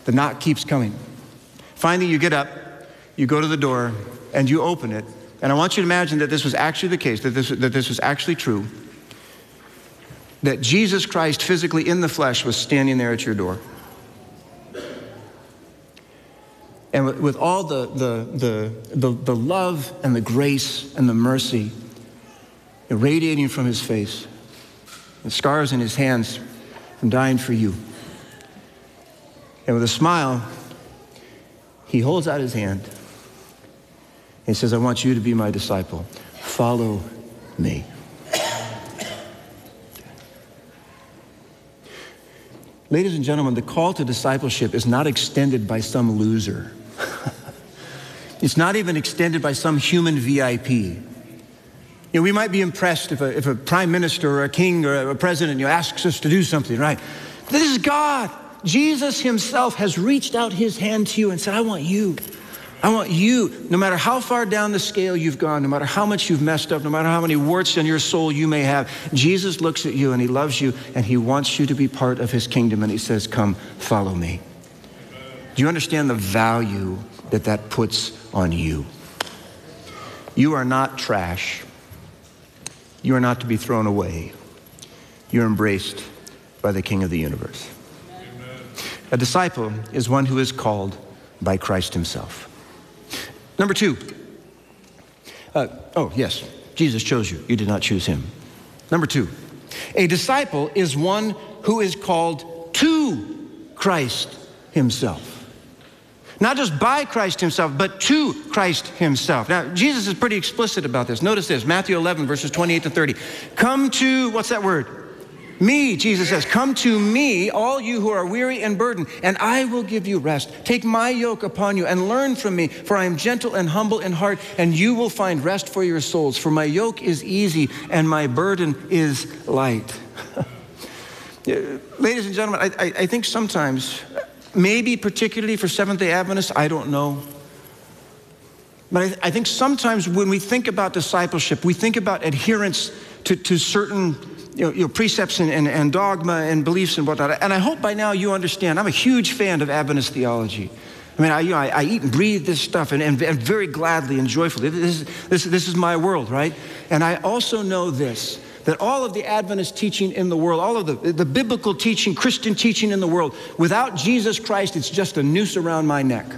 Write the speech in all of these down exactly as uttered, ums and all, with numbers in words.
The knock keeps coming. Finally, you get up, you go to the door, and you open it. And I want you to imagine that this was actually the case, that this, that this was actually true, that Jesus Christ physically in the flesh was standing there at your door. And with, with all the, the, the, the, the love and the grace and the mercy radiating from his face, the scars in his hands from dying for you. And with a smile, he holds out his hand. He says, I want you to be my disciple. Follow me. Ladies and gentlemen, the call to discipleship is not extended by some loser. It's not even extended by some human V I P. You know, we might be impressed if a, if a prime minister or a king or a president, you know, asks us to do something, right? This is God. Jesus himself has reached out his hand to you and said, I want you. I want you, no matter how far down the scale you've gone, no matter how much you've messed up, no matter how many warts on your soul you may have, Jesus looks at you and he loves you and he wants you to be part of his kingdom, and he says, come, follow me. Do you understand the value that that puts on you? You are not trash. You are not to be thrown away. You're embraced by the King of the universe. Amen. A disciple is one who is called by Christ himself. Number two. Uh, oh, yes, Jesus chose you. You did not choose him. Number two. A disciple is one who is called to Christ himself. Not just by Christ himself, but to Christ himself. Now, Jesus is pretty explicit about this. Notice this, Matthew eleven, verses twenty-eight to thirty. Come to, what's that word? Me, Jesus says, come to me, all you who are weary and burdened, and I will give you rest. Take my yoke upon you and learn from me, for I am gentle and humble in heart, and you will find rest for your souls. For my yoke is easy and my burden is light. Ladies and gentlemen, I, I, I think sometimes, maybe particularly for Seventh-day Adventists, I don't know. But I, I think sometimes when we think about discipleship, we think about adherence to, to certain you know, you know, precepts and, and, and dogma and beliefs and whatnot. And I hope by now you understand, I'm a huge fan of Adventist theology. I mean, I, you know, I, I eat and breathe this stuff and, and, and very gladly and joyfully. This is, this, this is my world, right? And I also know this, that all of the Adventist teaching in the world, all of the, the biblical teaching, Christian teaching in the world, without Jesus Christ, it's just a noose around my neck.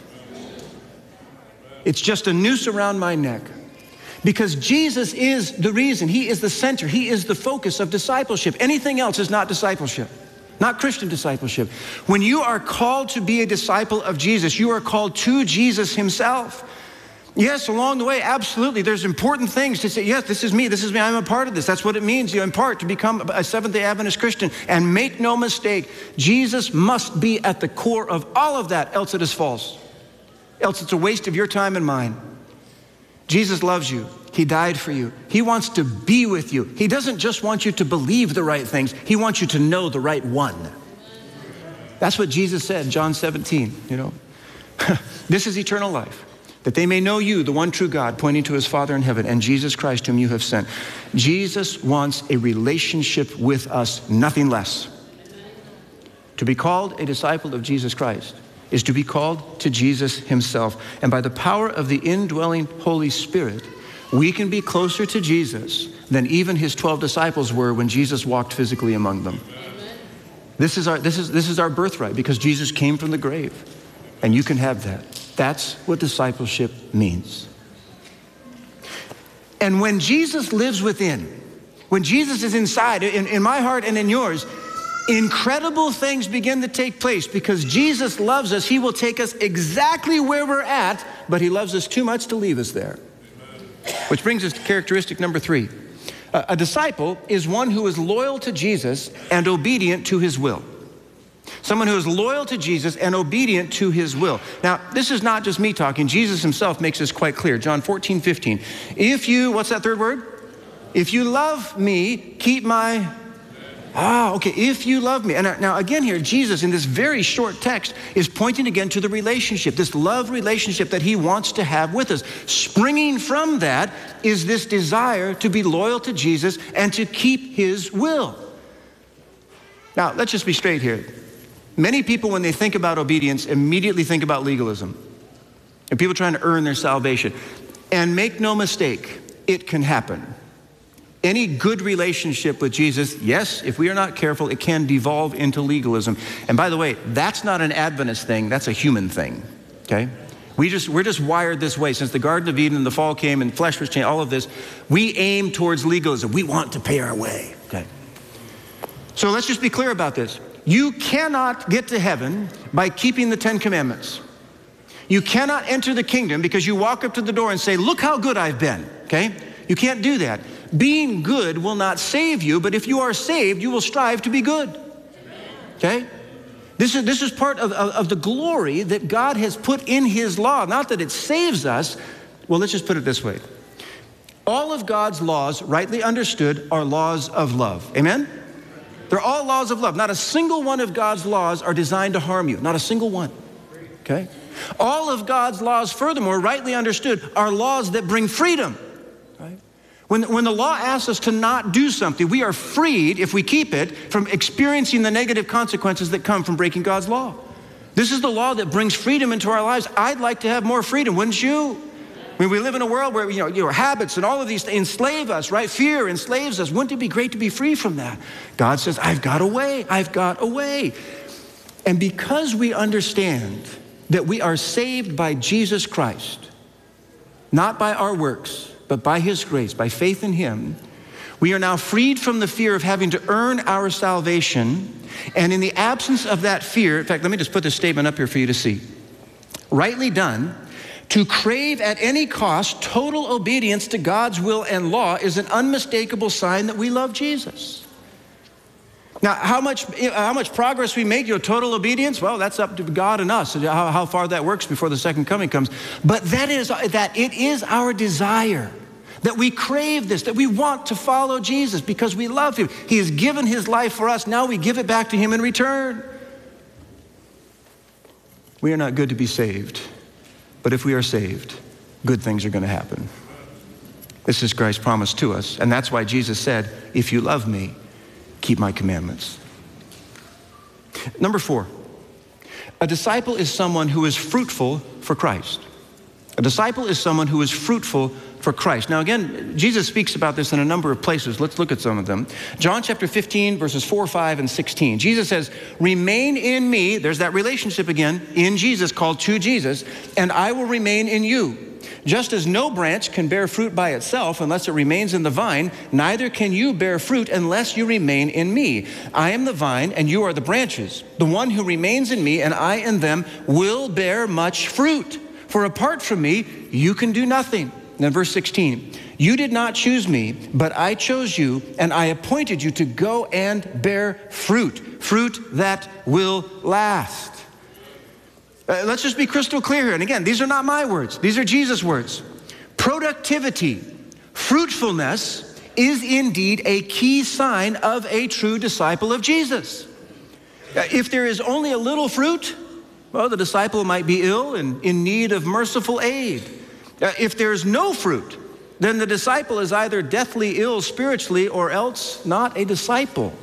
It's just a noose around my neck. Because Jesus is the reason. He is the center. He is the focus of discipleship. Anything else is not discipleship, not Christian discipleship. When you are called to be a disciple of Jesus, you are called to Jesus himself. Yes, along the way, absolutely, there's important things to say, yes, this is me, this is me, I'm a part of this. That's what it means, you know, in part, to become a Seventh-day Adventist Christian. And make no mistake, Jesus must be at the core of all of that, else it is false. Else it's a waste of your time and mine. Jesus loves you. He died for you. He wants to be with you. He doesn't just want you to believe the right things. He wants you to know the right one. That's what Jesus said, John seventeen, you know. This is eternal life, that they may know you, the one true God, pointing to his Father in heaven, and Jesus Christ whom you have sent. Jesus wants a relationship with us, nothing less. To be called a disciple of Jesus Christ is to be called to Jesus himself. And by the power of the indwelling Holy Spirit, we can be closer to Jesus than even his twelve disciples were when Jesus walked physically among them. This is our, this is, this is our birthright, because Jesus came from the grave, and you can have that. That's what discipleship means. And when Jesus lives within, when Jesus is inside, in, in my heart and in yours, incredible things begin to take place, because Jesus loves us. He will take us exactly where we're at, but he loves us too much to leave us there. Amen. Which brings us to characteristic number three. A, a disciple is one who is loyal to Jesus and obedient to his will. Someone who is loyal to Jesus and obedient to his will. Now, this is not just me talking. Jesus himself makes this quite clear. John fourteen, fifteen. If you, what's that third word? If you love me, keep my... Ah, okay, if you love me. And now again here, Jesus in this very short text is pointing again to the relationship, this love relationship that he wants to have with us. Springing from that is this desire to be loyal to Jesus and to keep his will. Now, let's just be straight here. Many people, when they think about obedience, immediately think about legalism and people trying to earn their salvation. And make no mistake, it can happen. Any good relationship with Jesus, yes, if we are not careful, it can devolve into legalism. And by the way, that's not an Adventist thing, that's a human thing, okay? We just, we're just wired this way. Since the Garden of Eden and the fall came and flesh was changed, all of this, we aim towards legalism. We want to pay our way, okay? So let's just be clear about this. You cannot get to heaven by keeping the Ten Commandments. You cannot enter the kingdom because you walk up to the door and say, look how good I've been, okay? You can't do that. Being good will not save you, but if you are saved, you will strive to be good, okay? This is, this is part of, of, of the glory that God has put in his law. Not that it saves us. Well, let's just put it this way. All of God's laws, rightly understood, are laws of love. Amen? They're all laws of love. Not a single one of God's laws are designed to harm you. Not a single one. Okay? All of God's laws, furthermore, rightly understood, are laws that bring freedom. Right? When, when the law asks us to not do something, we are freed, if we keep it, from experiencing the negative consequences that come from breaking God's law. This is the law that brings freedom into our lives. I'd like to have more freedom, wouldn't you? I mean, we live in a world where, you know, you know, habits and all of these things enslave us, right? Fear enslaves us. Wouldn't it be great to be free from that? God says, I've got a way. I've got a way. And because we understand that we are saved by Jesus Christ, not by our works, but by his grace, by faith in him, we are now freed from the fear of having to earn our salvation. And in the absence of that fear, in fact, let me just put this statement up here for you to see. Rightly done, to crave at any cost total obedience to God's will and law is an unmistakable sign that we love Jesus. Now, how much, how much progress we make, your total obedience, well, that's up to God and us, how, how far that works before the second coming comes. But that is, that it is our desire, that we crave this, that we want to follow Jesus because we love him. He has given his life for us. Now we give it back to him in return. We are not good to be saved. But if we are saved, good things are going to happen. This is Christ's promise to us. And that's why Jesus said, if you love me, keep my commandments. Number four, a disciple is someone who is fruitful for Christ. A disciple is someone who is fruitful for Christ. Now again, Jesus speaks about this in a number of places. Let's look at some of them. John chapter fifteen, verses four, five, and sixteen. Jesus says, remain in me. There's that relationship again, in Jesus, called to Jesus, and I will remain in you. Just as no branch can bear fruit by itself unless it remains in the vine, neither can you bear fruit unless you remain in me. I am the vine and you are the branches. The one who remains in me and I in them will bear much fruit. For apart from me, you can do nothing. And then verse sixteen, you did not choose me, but I chose you and I appointed you to go and bear fruit, fruit that will last. Uh, let's just be crystal clear here. And again, these are not my words. These are Jesus' words. Productivity, fruitfulness is indeed a key sign of a true disciple of Jesus. Uh, if there is only a little fruit, well, the disciple might be ill and in need of merciful aid. Uh, if there's no fruit, then the disciple is either deathly ill spiritually or else not a disciple.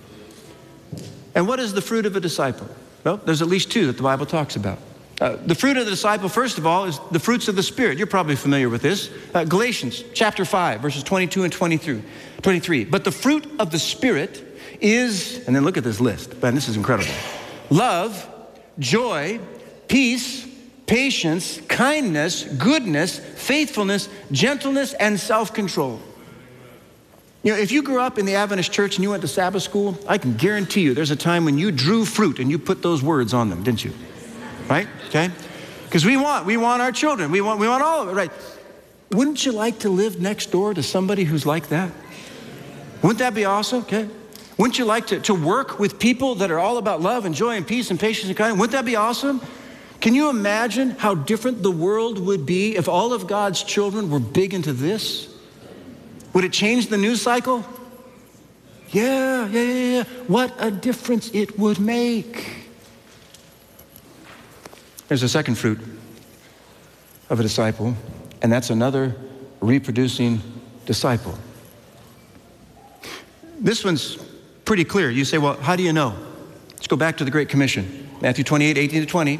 And what is the fruit of a disciple? Well, there's at least two that the Bible talks about. Uh, the fruit of the disciple, first of all, is the fruits of the Spirit. You're probably familiar with this. Uh, Galatians chapter five, verses twenty-two and twenty-three. But the fruit of the Spirit is, and then look at this list. Man, this is incredible. Love, joy, peace, patience, kindness, goodness, faithfulness, gentleness, and self-control. You know, if you grew up in the Adventist church and you went to Sabbath school, I can guarantee you there's a time when you drew fruit and you put those words on them, didn't you? Right? Okay? Because we want, we want our children. We want, we want all of it, right? Wouldn't you like to live next door to somebody who's like that? Wouldn't that be awesome? Okay? Wouldn't you like to, to work with people that are all about love and joy and peace and patience and kindness? Wouldn't that be awesome? Can you imagine how different the world would be if all of God's children were big into this? Would it change the news cycle? Yeah, yeah, yeah, yeah. What a difference it would make. There's a second fruit of a disciple, and that's another reproducing disciple. This one's pretty clear. You say, well, how do you know? Let's go back to the Great Commission. Matthew twenty-eight, eighteen to twenty.